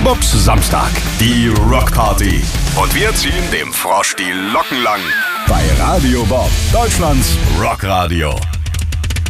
Bobs Samstag, die Rockparty. Und wir ziehen dem Frosch die Locken lang. Bei Radio Bob, Deutschlands Rockradio.